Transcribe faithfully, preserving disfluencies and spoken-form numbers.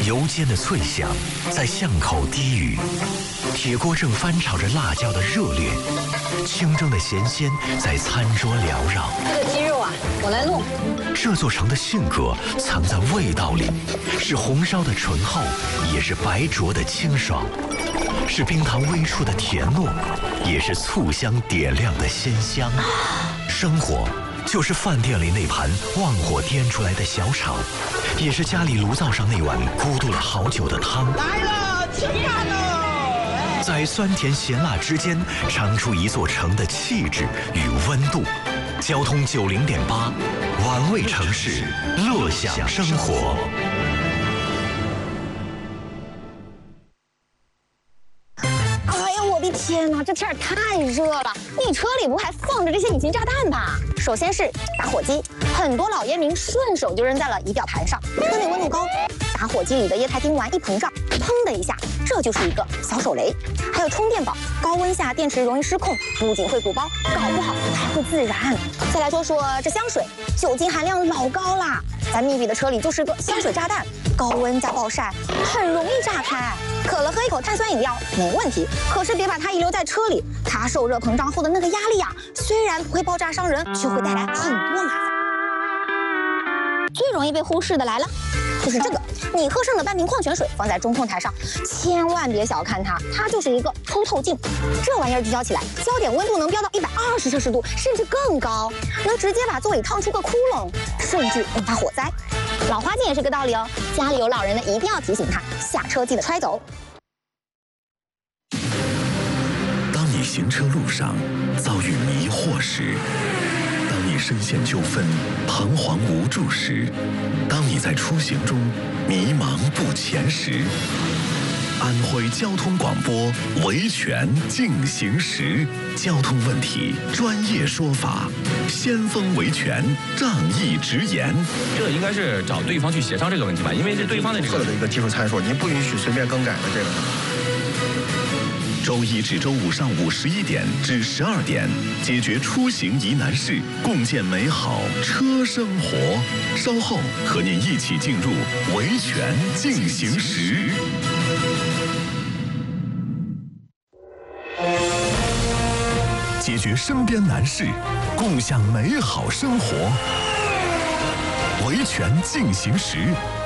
油煎的脆响在巷口低语，铁锅正翻炒着辣椒的热烈，清蒸的咸鲜在餐桌缭绕。 这个鸡肉啊，我来弄。 这座城的性格藏在味道里，是红烧的醇厚，也是白灼的清爽，是冰糖微触的甜糯，也是醋香点亮的鲜香。生活就是饭店里那盘旺火颠出来的小炒，也是家里炉灶上那碗咕嘟了好久的汤。 来了，吃饭了！ 在酸甜咸辣之间，尝出一座城的气质与温度。交通九零点八，玩味城市，乐享生活。 天哪，这天儿太热了！你车里不还放着这些隐形炸弹吧？首先是打火机，很多老烟民顺手就扔在了仪表盘上。车内温度高，打火机里的液态丁烷一膨胀，砰的一下，这就是一个小手雷。还有充电宝，高温下电池容易失控，不仅会鼓包，搞不好还会自燃。再来说说这香水，酒精含量老高啦，在密闭的车里就是个香水炸弹，高温加暴晒，很容易炸开。渴了喝一口碳酸饮料没问题，可是别把它遗留在车里，它受热膨胀后的那个压力呀、啊，虽然不会爆炸伤人，却会带来很多麻烦。最容易被忽视的来了，就是这个，你喝剩的半瓶矿泉水放在中控台上，千万别小看它，它就是一个凸透镜。这玩意儿聚焦起来，焦点温度能飙到一百二十摄氏度，甚至更高，能直接把座椅烫出个窟窿，甚至引发火灾。老花镜也是个道理哦，家里有老人的一定要提醒他，下车记得揣走。 当你行车路上遭遇迷惑时，当你深陷纠纷彷徨无助时，当你在出行中迷茫不前时，安徽交通广播维权进行时，交通问题专业说法，先锋维权仗义直言。 这应该是找对方去协商这个问题吧，因为是对方的这个的一个技术参数，您不允许随便更改的这个。 周一至周五上午十一点至十二点，解决出行疑难事，共建美好车生活。稍后和您一起进入维权进行时。解决身边难事，共享美好生活。维权进行时，